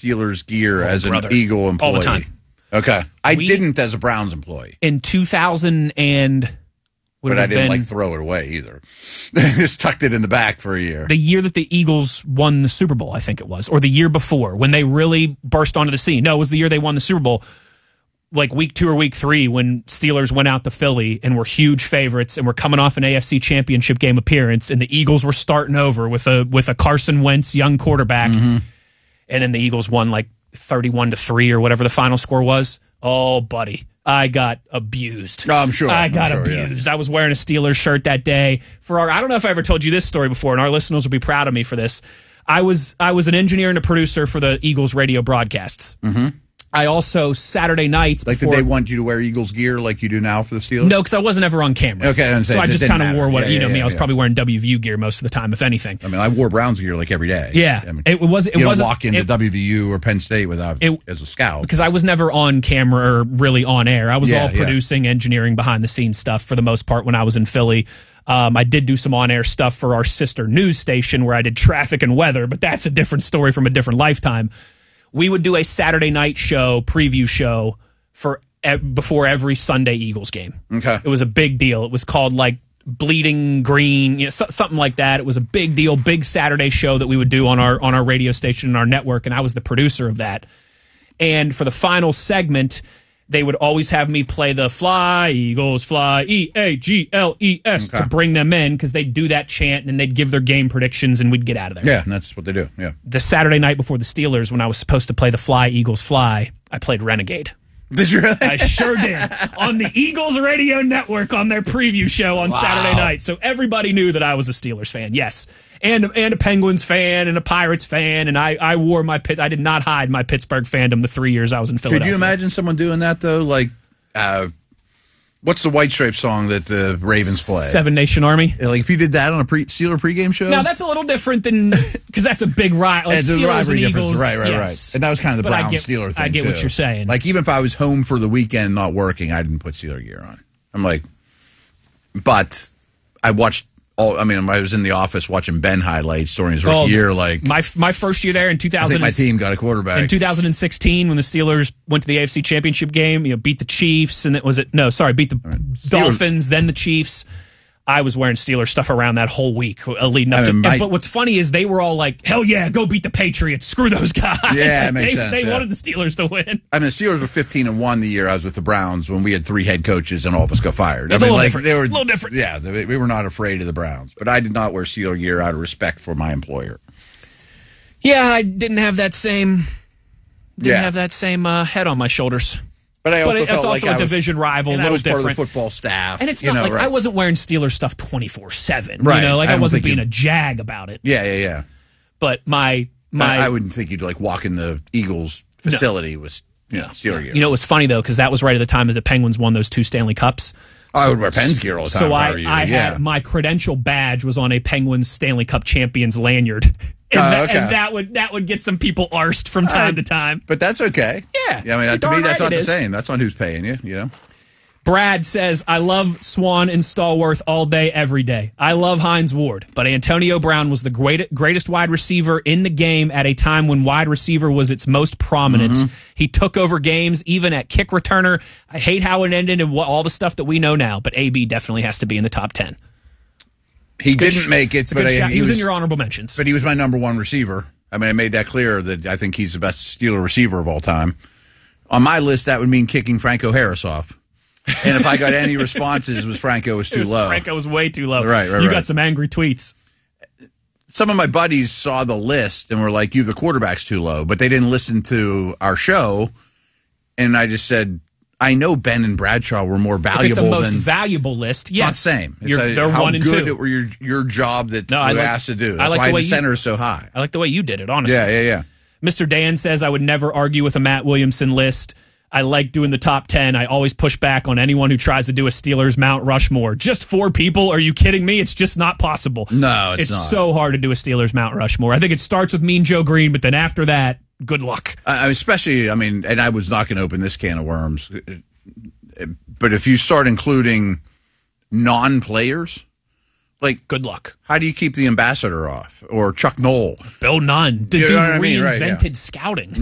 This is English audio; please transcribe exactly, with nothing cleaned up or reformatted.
Steelers gear oh, as brother. an Eagle employee? All the time. Okay. I we, didn't as a Browns employee. In two thousand and... But I didn't been, like throw it away either. Just tucked it in the back for a year. The year that the Eagles won the Super Bowl, I think it was, or the year before, when they really burst onto the scene. No, it was the year they won the Super Bowl, like week two or week three, when Steelers went out to Philly and were huge favorites and were coming off an A F C Championship game appearance, and the Eagles were starting over with a with a Carson Wentz young quarterback, mm-hmm. and then the Eagles won like thirty-one to three or whatever the final score was. Oh, buddy. I got abused. Oh, I'm sure. I got sure, abused. Yeah. I was wearing a Steelers shirt that day. For our, I don't know if I ever told you this story before, and our listeners will be proud of me for this. I was I was an engineer and a producer for the Eagles radio broadcasts. Mm-hmm. I also, Saturday nights... Like, before, did they want you to wear Eagles gear like you do now for the Steelers? No, because I wasn't ever on camera. Okay, I'm so I just kind of wore what, yeah, you know yeah, me, I was yeah. probably wearing W V U gear most of the time, if anything. I mean, I wore Browns gear like every day. Yeah. I mean, it was. It you wasn't don't walk into it, W V U or Penn State without it, as a scout. Because I was never on camera or really on air. I was yeah, all producing, yeah. engineering, behind-the-scenes stuff for the most part when I was in Philly. Um, I did do some on-air stuff for our sister news station where I did traffic and weather, but that's a different story from a different lifetime. We would do a Saturday night show, preview show, for e- before every Sunday Eagles game. Okay. It was a big deal. It was called like Bleeding Green, you know, so, something like that. It was a big deal, big Saturday show that we would do on our on our radio station and our network, and I was the producer of that. And for the final segment, they would always have me play the Fly, Eagles, Fly, E A G L E S okay. to bring them in, because they'd do that chant, and then they'd give their game predictions, and we'd get out of there. Yeah, and that's what they do, yeah. The Saturday night before the Steelers, when I was supposed to play the Fly, Eagles, Fly, I played Renegade. Did you really? I sure did. On the Eagles radio network on their preview show on wow. Saturday night. So everybody knew that I was a Steelers fan, yes. And, and a Penguins fan and a Pirates fan. And I, I wore my Pitt. I did not hide my Pittsburgh fandom the three years I was in Philadelphia. Could you imagine someone doing that, though? Like, uh, what's the White Stripes song that the Ravens play? Seven Nation Army. Like, if you did that on a pre- Steeler pregame show? Now, that's a little different than, because that's a big rival. Like it's a Steelers rivalry and difference. Eagles. Right, right, yes. right. And that was kind of the But Brown I get, Steeler thing, I get too. what you're saying. Like, even if I was home for the weekend not working, I didn't put Steeler gear on. I'm like, but I watched all, I mean, I was in the office watching Ben highlights during his rookie Oh, year. Like, my my first year there in two thousand. I think my team got a quarterback. In two thousand sixteen, when the Steelers went to the A F C Championship game, you know, beat the Chiefs, and it was it no, sorry, beat the right. Dolphins, then the Chiefs. I was wearing Steelers stuff around that whole week uh, leading up I mean, to. my, but what's funny is they were all like, "Hell yeah, go beat the Patriots! Screw those guys!" Yeah, like, it makes they, sense. They yeah. wanted the Steelers to win. I mean, the Steelers were fifteen and one the year I was with the Browns when we had three head coaches and all of us got fired. That's I mean, a little like, different. They were a little different. Yeah, they, we were not afraid of the Browns, but I did not wear Steeler gear out of respect for my employer. Yeah, I didn't have that same. Didn't yeah. have that same uh, head on my shoulders. But I also but it, felt it's also like a division was, rival, a and little I was different. part of the football staff, and it's you not know, like right. I wasn't wearing Steelers stuff twenty-four seven. Right. You know, like I I, wasn't think being you, a jag about it. Yeah, yeah, yeah. But my my, I, I wouldn't think you'd like walk in the Eagles facility no. with you know Steeler gear. You know, it was funny though because that was right at the time that the Penguins won those two Stanley Cups. So, I would wear Pens gear all the time. So I, I, I yeah. had my credential badge was on a Penguins Stanley Cup champions lanyard, and, uh, that, okay. and that would that would get some people arsed from time uh, to time. But that's okay. Yeah, yeah. I mean, to me, that's right not the is. same. That's not who's paying you. You know. Brad says, I love Swan and Stallworth all day, every day. I love Hines Ward, but Antonio Brown was the great, greatest wide receiver in the game at a time when wide receiver was its most prominent. Mm-hmm. He took over games, even at kick returner. I hate how it ended and what, all the stuff that we know now, but A B definitely has to be in the top ten. He didn't sh- make it, but I, he, he was, was in your honorable mentions. But he was my number one receiver. I mean, I made that clear that I think he's the best Steeler receiver of all time. On my list, that would mean kicking Franco Harris off. And if I got any responses, it was Franco was too was, low. Franco was way too low. Right, right, You right. got some angry tweets. Some of my buddies saw the list and were like, you, the quarterback's too low. But they didn't listen to our show. And I just said, I know Ben and Bradshaw were more valuable. If it's a most than, valuable list, it's yes. not the same. It's You're, a, they're how one and good two. It were your, your job that no, you I like, asked to do. That's I like why the, way the center you, is so high. I like the way you did it, honestly. Yeah, yeah, yeah. Mister Dan says, I would never argue with a Matt Williamson list. I like doing the top ten. I always push back on anyone who tries to do a Steelers Mount Rushmore. Just four people? Are you kidding me? It's just not possible. No, it's, it's not. It's so hard to do a Steelers Mount Rushmore. I think it starts with Mean Joe Green, but then after that, good luck. I, especially, I mean, and I was not going to open this can of worms, but if you start including non-players, like, good luck. How do you keep the ambassador off? Or Chuck Noll? Bill Nunn. The you dude know what I mean? reinvented right, yeah. scouting.